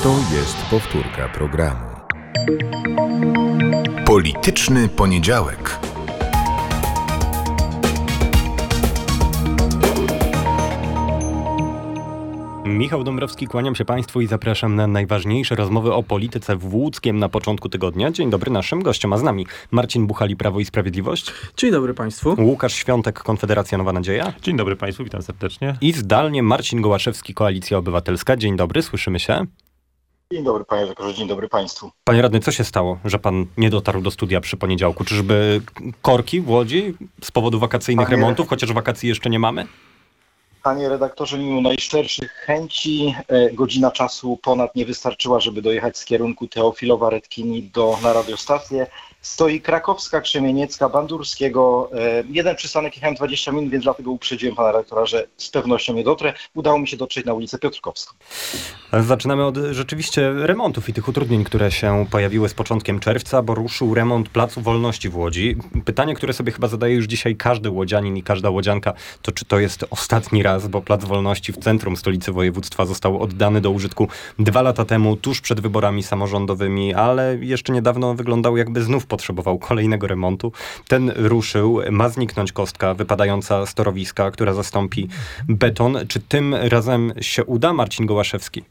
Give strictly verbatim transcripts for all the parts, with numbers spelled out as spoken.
To jest powtórka programu. Polityczny poniedziałek. Michał Dąbrowski, kłaniam się Państwu i zapraszam na najważniejsze rozmowy o polityce w Łódzkiem na początku tygodnia. Dzień dobry naszym gościom, a z nami Marcin Buchali, Prawo i Sprawiedliwość. Dzień dobry Państwu. Łukasz Świątek, Konfederacja Nowa Nadzieja. Dzień dobry Państwu, witam serdecznie. I zdalnie Marcin Gołaszewski, Koalicja Obywatelska. Dzień dobry, słyszymy się. Dzień dobry panie redaktorze, dzień dobry Państwu. Panie radny, co się stało, że pan nie dotarł do studia przy poniedziałku? Czyżby korki w Łodzi z powodu wakacyjnych panie... remontów, chociaż wakacji jeszcze nie mamy? Panie redaktorze, mimo najszczerszych chęci e, godzina czasu ponad nie wystarczyła, żeby dojechać z kierunku Teofilowa-Redkini do, na radiostację. Stoi Krakowska, Krzemieniecka, Bandurskiego. E, jeden przystanek jechałem dwadzieścia minut, więc dlatego uprzedziłem pana redaktora, że z pewnością nie dotrę. Udało mi się dotrzeć na ulicę Piotrkowską. Zaczynamy od rzeczywiście remontów i tych utrudnień, które się pojawiły z początkiem czerwca, bo ruszył remont Placu Wolności w Łodzi. Pytanie, które sobie chyba zadaje już dzisiaj każdy łodzianin i każda łodzianka, to czy to jest ostatni raz, bo Plac Wolności w centrum stolicy województwa został oddany do użytku dwa lata temu, tuż przed wyborami samorządowymi, ale jeszcze niedawno wyglądał, jakby znów potrzebował kolejnego remontu. Ten ruszył, ma zniknąć kostka wypadająca z torowiska, która zastąpi beton. Czy tym razem się uda, Marcin Gołaszewski?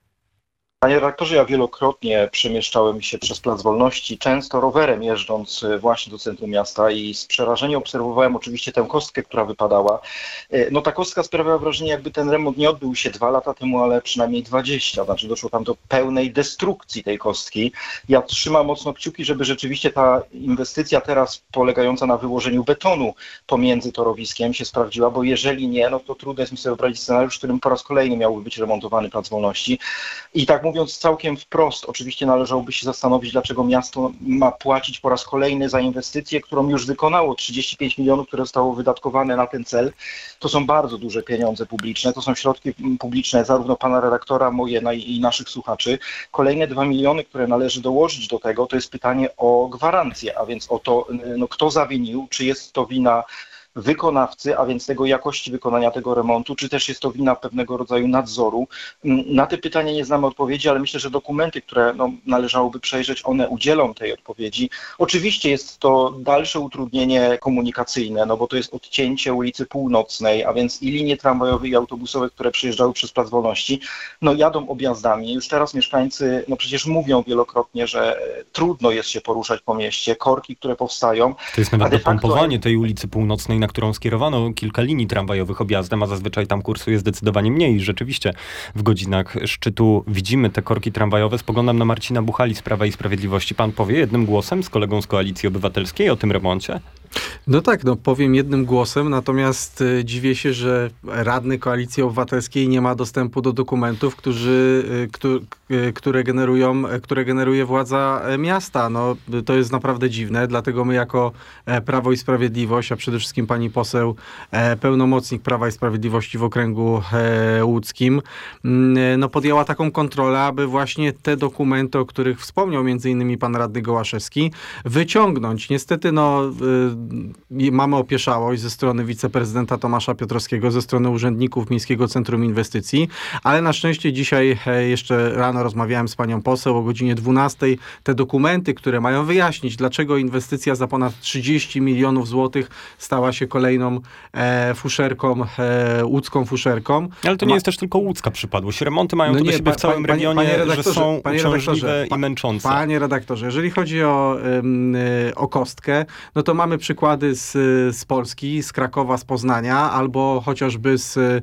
Panie redaktorze, ja wielokrotnie przemieszczałem się przez Plac Wolności, często rowerem jeżdżąc właśnie do centrum miasta i z przerażeniem obserwowałem oczywiście tę kostkę, która wypadała. No ta kostka sprawiała wrażenie, jakby ten remont nie odbył się dwa lata temu, ale przynajmniej dwadzieścia. Znaczy doszło tam do pełnej destrukcji tej kostki. Ja trzymam mocno kciuki, żeby rzeczywiście ta inwestycja teraz polegająca na wyłożeniu betonu pomiędzy torowiskiem się sprawdziła, bo jeżeli nie, no to trudno jest mi sobie wyobrazić scenariusz, w którym po raz kolejny miałby być remontowany Plac Wolności. I tak mówiąc całkiem wprost, oczywiście należałoby się zastanowić, dlaczego miasto ma płacić po raz kolejny za inwestycję, którą już wykonało. trzydzieści pięć milionów, które zostało wydatkowane na ten cel. To są bardzo duże pieniądze publiczne. To są środki publiczne zarówno pana redaktora, moje i naszych słuchaczy. Kolejne dwa miliony, które należy dołożyć do tego, to jest pytanie o gwarancję, a więc o to, no, kto zawinił, czy jest to wina wykonawcy, a więc tego jakości wykonania tego remontu, czy też jest to wina pewnego rodzaju nadzoru. Na te pytania nie znamy odpowiedzi, ale myślę, że dokumenty, które no, należałoby przejrzeć, one udzielą tej odpowiedzi. Oczywiście jest to dalsze utrudnienie komunikacyjne, no bo to jest odcięcie ulicy Północnej, a więc i linie tramwajowe i autobusowe, które przyjeżdżały przez Plac Wolności, no jadą objazdami. Już teraz mieszkańcy, no przecież mówią wielokrotnie, że trudno jest się poruszać po mieście, korki, które powstają. To jest nawet dopompowanie tej ulicy Północnej, na którą skierowano kilka linii tramwajowych objazdem, a zazwyczaj tam kursuje zdecydowanie mniej. I rzeczywiście w godzinach szczytu widzimy te korki tramwajowe. Spoglądam na Marcina Buchali z Prawa i Sprawiedliwości. Pan powie jednym głosem z kolegą z Koalicji Obywatelskiej o tym remoncie? No tak, no powiem jednym głosem, natomiast y, dziwię się, że radny Koalicji Obywatelskiej nie ma dostępu do dokumentów, którzy, y, któ, y, które generują, które generuje władza miasta. No to jest naprawdę dziwne, dlatego my jako e, Prawo i Sprawiedliwość, a przede wszystkim pani poseł e, pełnomocnik Prawa i Sprawiedliwości w okręgu e, łódzkim, y, no podjęła taką kontrolę, aby właśnie te dokumenty, o których wspomniał między innymi pan radny Gołaszewski, wyciągnąć. Niestety no y, mamy opieszałość ze strony wiceprezydenta Tomasza Piotrowskiego, ze strony urzędników Miejskiego Centrum Inwestycji, ale na szczęście dzisiaj jeszcze rano rozmawiałem z panią poseł o godzinie dwunastej. Te dokumenty, które mają wyjaśnić, dlaczego inwestycja za ponad trzydzieści milionów złotych stała się kolejną e, fuszerką, e, łódzką fuszerką. Ale to nie Ma... jest też tylko łódzka przypadłość. Remonty mają no to nie, do siebie w całym panie, regionie, panie że są uciążliwe i męczące. Panie redaktorze, jeżeli chodzi o, y, o kostkę, no to mamy przykłady z, z Polski, z Krakowa, z Poznania, albo chociażby z e,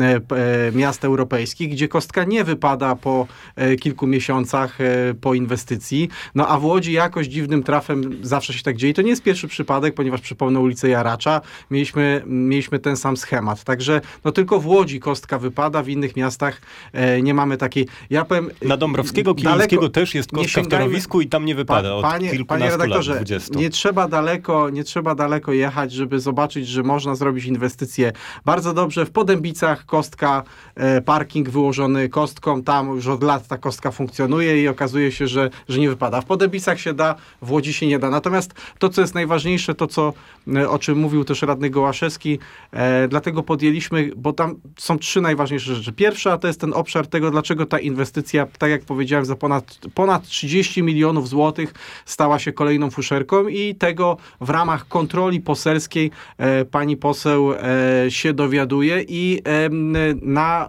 e, miast europejskich, gdzie kostka nie wypada po e, kilku miesiącach e, po inwestycji. No a w Łodzi jakoś dziwnym trafem zawsze się tak dzieje. To nie jest pierwszy przypadek, ponieważ przypomnę ulicę Jaracza, mieliśmy, mieliśmy ten sam schemat. Także no tylko w Łodzi kostka wypada, w innych miastach e, nie mamy takiej... Ja powiem, na Dąbrowskiego, Kilińskiego też jest kostka w torowisku i tam nie wypada pa, panie, od kilkunastu panie redaktorze, lat, dwudziestu. Nie trzeba daleko, nie trzeba trzeba daleko jechać, żeby zobaczyć, że można zrobić inwestycje bardzo dobrze. W Podębicach kostka, e, parking wyłożony kostką, tam już od lat ta kostka funkcjonuje i okazuje się, że, że nie wypada. W Podębicach się da, w Łodzi się nie da. Natomiast to, co jest najważniejsze, to co, e, o czym mówił też radny Gołaszewski, e, dlatego podjęliśmy, bo tam są trzy najważniejsze rzeczy. Pierwsza to jest ten obszar tego, dlaczego ta inwestycja, tak jak powiedziałem, za ponad, ponad trzydzieści milionów złotych stała się kolejną fuszerką i tego w ramach kontroli poselskiej e, pani poseł e, się dowiaduje i e, na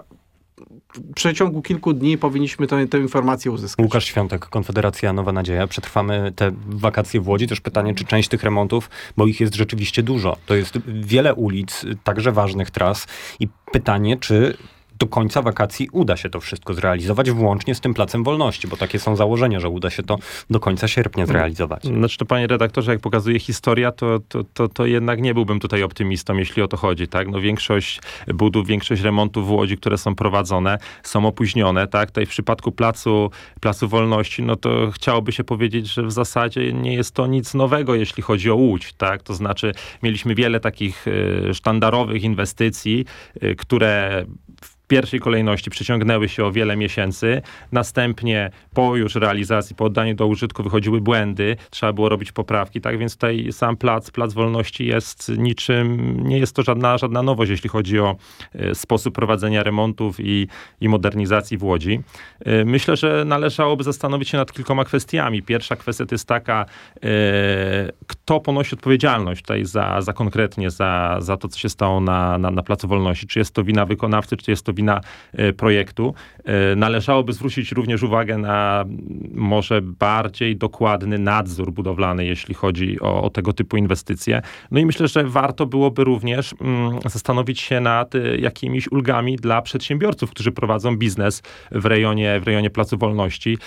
w przeciągu kilku dni powinniśmy tę, tę informację uzyskać. Łukasz Świątek, Konfederacja Nowa Nadzieja. Przetrwamy te wakacje w Łodzi. Też pytanie, czy część tych remontów, bo ich jest rzeczywiście dużo. To jest wiele ulic, także ważnych tras i pytanie, czy do końca wakacji uda się to wszystko zrealizować, włącznie z tym Placem Wolności, bo takie są założenia, że uda się to do końca sierpnia zrealizować. Znaczy to, panie redaktorze, jak pokazuje historia, to, to, to, to jednak nie byłbym tutaj optymistą, jeśli o to chodzi, tak? No większość budów, większość remontów w Łodzi, które są prowadzone, są opóźnione, tak? Tutaj w przypadku Placu, Placu Wolności, no to chciałoby się powiedzieć, że w zasadzie nie jest to nic nowego, jeśli chodzi o Łódź, tak? To znaczy mieliśmy wiele takich y, sztandarowych inwestycji, y, które w pierwszej kolejności przyciągnęły się o wiele miesięcy. Następnie po już realizacji, po oddaniu do użytku wychodziły błędy, trzeba było robić poprawki, tak więc tutaj sam plac, plac Wolności jest niczym, nie jest to żadna, żadna nowość, jeśli chodzi o e, sposób prowadzenia remontów i, i modernizacji w Łodzi. E, myślę, że należałoby zastanowić się nad kilkoma kwestiami. Pierwsza kwestia to jest taka, e, kto ponosi odpowiedzialność tutaj za, za konkretnie za, za to, co się stało na, na, na Placu Wolności. Czy jest to wina wykonawcy, czy jest to wina projektu. Należałoby zwrócić również uwagę na może bardziej dokładny nadzór budowlany, jeśli chodzi o, o tego typu inwestycje. No i myślę, że warto byłoby również mm, zastanowić się nad jakimiś ulgami dla przedsiębiorców, którzy prowadzą biznes w rejonie, w rejonie Placu Wolności.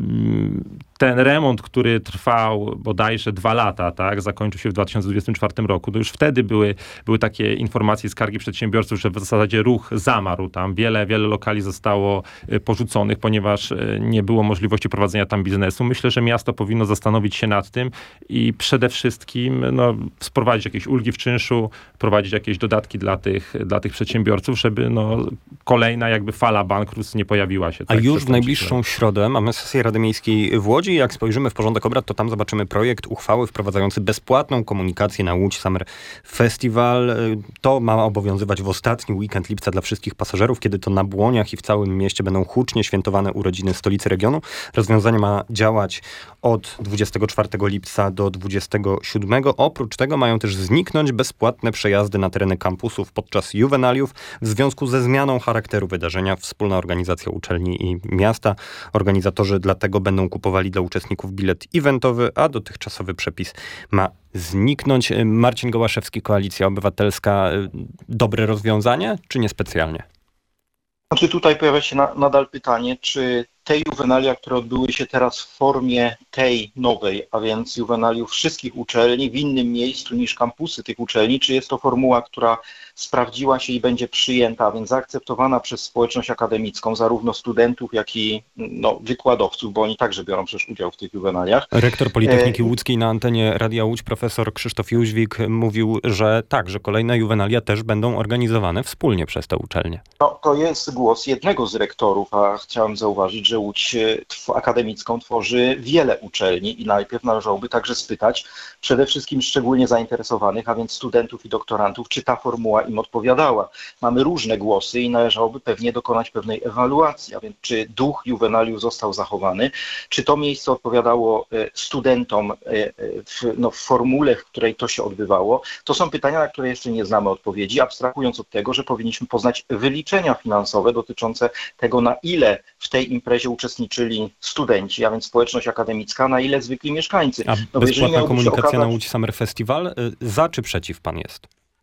Ten remont, który trwał bodajże dwa lata, tak, zakończył się w dwa tysiące dwudziestym czwartym roku, to już wtedy były, były takie informacje, skargi przedsiębiorców, że w zasadzie ruch zamarł tam. Wiele, wiele lokali zostało porzuconych, ponieważ nie było możliwości prowadzenia tam biznesu. Myślę, że miasto powinno zastanowić się nad tym i przede wszystkim no, wprowadzić jakieś ulgi w czynszu, prowadzić jakieś dodatki dla tych, dla tych przedsiębiorców, żeby no, kolejna jakby fala bankructw nie pojawiła się. A tak, już w najbliższą środę mamy sesję Rady Miejskiej w Łodzi. Jak spojrzymy w porządek obrad, to tam zobaczymy projekt uchwały wprowadzający bezpłatną komunikację na Łódź Summer Festival. To ma obowiązywać w ostatni weekend lipca dla wszystkich pasażerów, kiedy to na Błoniach i w całym mieście będą hucznie świętowane urodziny stolicy regionu. Rozwiązanie ma działać od dwudziestego czwartego lipca do dwudziestego siódmego. Oprócz tego mają też zniknąć bezpłatne przejazdy na tereny kampusów podczas juwenaliów w związku ze zmianą charakteru wydarzenia. Wspólna organizacja uczelni i miasta. Organizatorzy dlatego będą kupowali dla uczestników bilet eventowy, a dotychczasowy przepis ma zniknąć. Marcin Gołaszewski, Koalicja Obywatelska. Dobre rozwiązanie, czy niespecjalnie? Znaczy tutaj pojawia się na, nadal pytanie, czy te juwenalia, które odbyły się teraz w formie tej nowej, a więc juwenaliów wszystkich uczelni w innym miejscu niż kampusy tych uczelni, czy jest to formuła, która sprawdziła się i będzie przyjęta, a więc zaakceptowana przez społeczność akademicką, zarówno studentów, jak i no, wykładowców, bo oni także biorą przecież udział w tych juwenaliach. Rektor Politechniki Łódzkiej na antenie Radia Łódź, profesor Krzysztof Jóźwik, mówił, że tak, że kolejne juwenalia też będą organizowane wspólnie przez te uczelnie. No, to jest głos jednego z rektorów, a chciałem zauważyć, że Łódź akademicką tworzy wiele uczelni i najpierw należałoby także spytać przede wszystkim szczególnie zainteresowanych, a więc studentów i doktorantów, czy ta formuła im odpowiadała. Mamy różne głosy i należałoby pewnie dokonać pewnej ewaluacji, a więc czy duch juwenaliów został zachowany, czy to miejsce odpowiadało studentom w, no, w formule, w której to się odbywało. To są pytania, na które jeszcze nie znamy odpowiedzi, abstrahując od tego, że powinniśmy poznać wyliczenia finansowe dotyczące tego, na ile w tej imprezie uczestniczyli studenci, a więc społeczność akademicka, na ile zwykli mieszkańcy. A no, bezpłatna komunikacja okazać... na Łódź Summer Festival, za czy przeciw pan jest?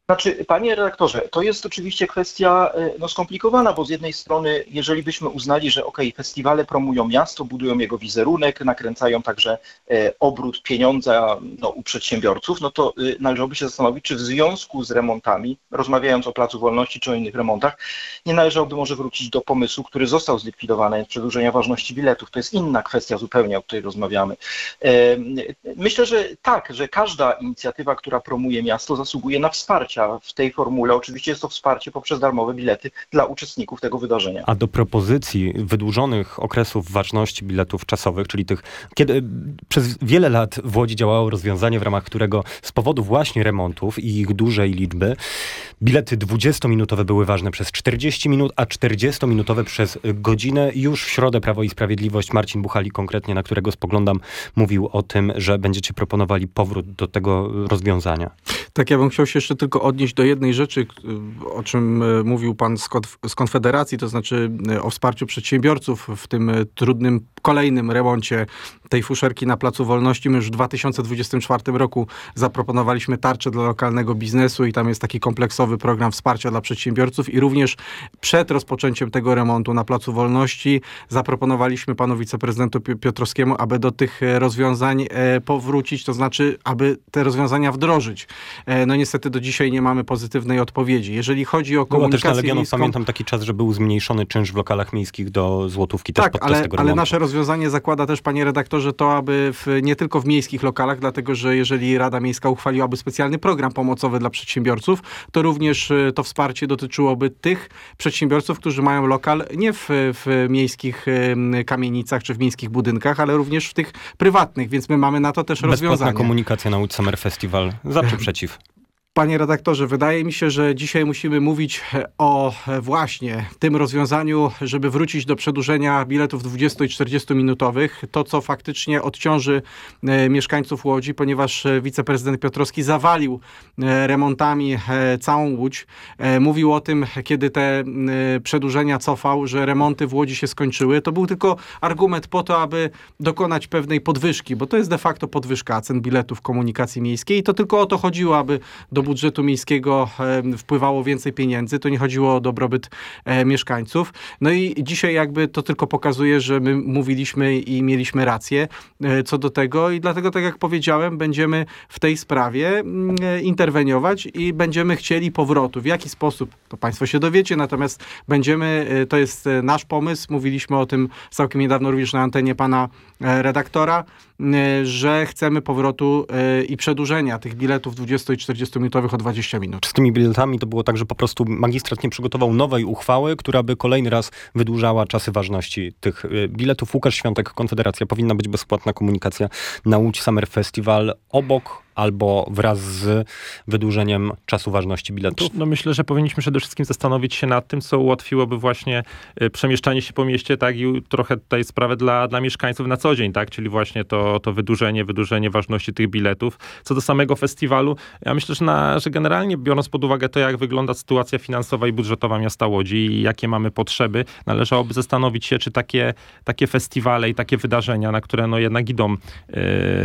Znaczy, panie redaktorze, to jest oczywiście kwestia no, skomplikowana, bo z jednej strony, jeżeli byśmy uznali, że okej, festiwale promują miasto, budują jego wizerunek, nakręcają także e, obrót pieniądza no, u przedsiębiorców, no to y, należałoby się zastanowić, czy w związku z remontami, rozmawiając o Placu Wolności czy o innych remontach, nie należałoby może wrócić do pomysłu, który został zlikwidowany, przedłużenia ważności biletów. To jest inna kwestia zupełnie, o której rozmawiamy. E, myślę, że tak, że każda inicjatywa, która promuje miasto, zasługuje na wsparcie. W tej formule oczywiście jest to wsparcie poprzez darmowe bilety dla uczestników tego wydarzenia. A do propozycji wydłużonych okresów ważności biletów czasowych, czyli tych, kiedy przez wiele lat w Łodzi działało rozwiązanie, w ramach którego z powodu właśnie remontów i ich dużej liczby, bilety dwudziestominutowe były ważne przez czterdzieści minut, a czterdziestominutowe przez godzinę. Już w środę Prawo i Sprawiedliwość, Marcin Buchalik konkretnie, na którego spoglądam, mówił o tym, że będziecie proponowali powrót do tego rozwiązania. Tak, ja bym chciał się jeszcze tylko odnieść do jednej rzeczy, o czym mówił pan z Konfederacji, to znaczy o wsparciu przedsiębiorców w tym trudnym kolejnym remoncie tej fuszerki na Placu Wolności. My już w dwa tysiące dwudziestym czwartym roku zaproponowaliśmy tarczę dla lokalnego biznesu i tam jest taki kompleksowy program wsparcia dla przedsiębiorców i również przed rozpoczęciem tego remontu na Placu Wolności zaproponowaliśmy panu wiceprezydentowi Piotrowskiemu, aby do tych rozwiązań powrócić, to znaczy, aby te rozwiązania wdrożyć. No niestety do dzisiaj nie mamy pozytywnej odpowiedzi. Jeżeli chodzi o komunikację Była też na Legionów, miejską, pamiętam taki czas, że był zmniejszony czynsz w lokalach miejskich do złotówki też tak, podczas ale, tego ale remontu. nasze rozwiązanie zakłada też, panie redaktorze, to aby w, nie tylko w miejskich lokalach, dlatego że jeżeli Rada Miejska uchwaliłaby specjalny program pomocowy dla przedsiębiorców, to również to wsparcie dotyczyłoby tych przedsiębiorców, którzy mają lokal nie w, w miejskich kamienicach czy w miejskich budynkach, ale również w tych prywatnych, więc my mamy na to też rozwiązanie. Bezpłatna komunikacja na Łódź Summer Festival. Za czy przeciw? Panie redaktorze, wydaje mi się, że dzisiaj musimy mówić o właśnie tym rozwiązaniu, żeby wrócić do przedłużenia biletów dwudziesto- i czterdziestominutowych. To, co faktycznie odciąży e, mieszkańców Łodzi, ponieważ wiceprezydent Piotrowski zawalił e, remontami e, całą Łódź. E, mówił o tym, kiedy te e, przedłużenia cofał, że remonty w Łodzi się skończyły. To był tylko argument po to, aby dokonać pewnej podwyżki, bo to jest de facto podwyżka cen biletów komunikacji miejskiej i to tylko o to chodziło, aby do budżetu miejskiego e, wpływało więcej pieniędzy. To nie chodziło o dobrobyt e, mieszkańców. No i dzisiaj jakby to tylko pokazuje, że my mówiliśmy i mieliśmy rację e, co do tego i dlatego, tak jak powiedziałem, będziemy w tej sprawie e, interweniować i będziemy chcieli powrotu. W jaki sposób? To państwo się dowiecie, natomiast będziemy, e, to jest e, nasz pomysł, mówiliśmy o tym całkiem niedawno również na antenie pana e, redaktora, e, że chcemy powrotu e, i przedłużenia tych biletów dwudziesto- i czterdziestominutowych o dwadzieścia minut. Z tymi biletami to było tak, że po prostu magistrat nie przygotował nowej uchwały, która by kolejny raz wydłużała czasy ważności tych biletów. Łukasz Świątek, Konfederacja. Powinna być bezpłatna komunikacja na Łódź Summer Festival obok albo wraz z wydłużeniem czasu ważności biletów? No myślę, że powinniśmy przede wszystkim zastanowić się nad tym, co ułatwiłoby właśnie przemieszczanie się po mieście, tak, i trochę tutaj sprawę dla, dla mieszkańców na co dzień, tak, czyli właśnie to, to wydłużenie, wydłużenie ważności tych biletów. Co do samego festiwalu, ja myślę, że, na, że generalnie biorąc pod uwagę to, jak wygląda sytuacja finansowa i budżetowa miasta Łodzi i jakie mamy potrzeby, należałoby zastanowić się, czy takie, takie festiwale i takie wydarzenia, na które no jednak idą yy,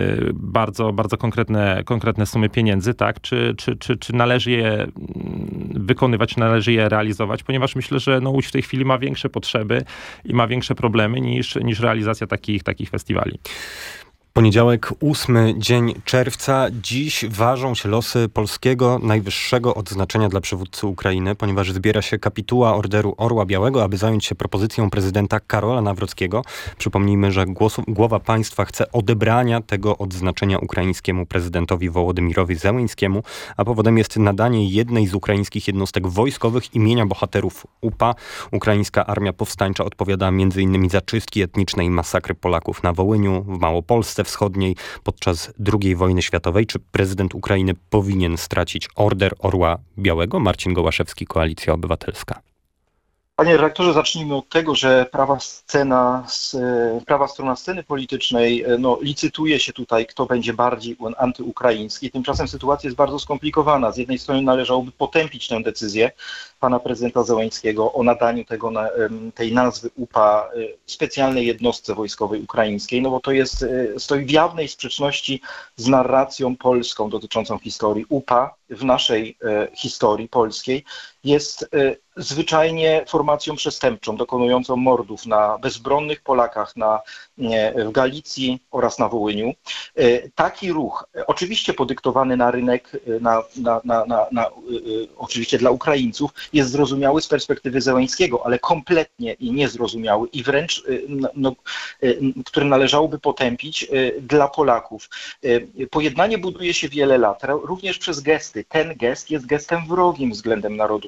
bardzo, bardzo konkretne konkretne sumy pieniędzy, tak? Czy, czy, czy, czy należy je wykonywać, należy je realizować, ponieważ myślę, że no Łódź w tej chwili ma większe potrzeby i ma większe problemy niż, niż realizacja takich, takich festiwali. Poniedziałek, ósmy dzień czerwca. Dziś ważą się losy polskiego najwyższego odznaczenia dla przywódcy Ukrainy, ponieważ zbiera się kapituła Orderu Orła Białego, aby zająć się propozycją prezydenta Karola Nawrockiego. Przypomnijmy, że głosu, głowa państwa chce odebrania tego odznaczenia ukraińskiemu prezydentowi Wołodymirowi Zełenskiemu, a powodem jest nadanie jednej z ukraińskich jednostek wojskowych imienia bohaterów U P A. Ukraińska Armia Powstańcza odpowiada między innymi za czystki etniczne i masakry Polaków na Wołyniu, w Małopolsce Wschodniej podczas drugiej wojny światowej. Czy prezydent Ukrainy powinien stracić Order Orła Białego? Marcin Gołaszewski, Koalicja Obywatelska. Panie redaktorze, zacznijmy od tego, że prawa scena, prawa strona sceny politycznej no, licytuje się tutaj, kto będzie bardziej antyukraiński. Tymczasem sytuacja jest bardzo skomplikowana. Z jednej strony należałoby potępić tę decyzję pana prezydenta Zełenskiego o nadaniu tego, tej nazwy U P A specjalnej jednostce wojskowej ukraińskiej, no bo to jest, stoi w jawnej sprzeczności z narracją polską dotyczącą historii U P A. w naszej historii polskiej jest zwyczajnie formacją przestępczą, dokonującą mordów na bezbronnych Polakach na, w Galicji oraz na Wołyniu. Taki ruch, oczywiście podyktowany na rynek, na, na, na, na, na, oczywiście dla Ukraińców, jest zrozumiały z perspektywy Zełenskiego, ale kompletnie i niezrozumiały i wręcz, no, który należałoby potępić dla Polaków. Pojednanie buduje się wiele lat, również przez gesty. Ten gest jest gestem wrogim względem narodu